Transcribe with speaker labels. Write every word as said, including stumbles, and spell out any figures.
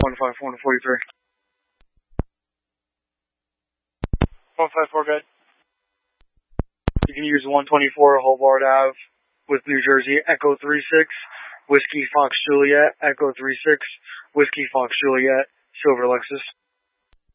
Speaker 1: one five four to forty-three. one five four, good. You can use one twenty-four Hobart Ave with New Jersey, Echo three six, Whiskey Fox Juliet, Echo three six, Whiskey Fox Juliet, Silver Lexus.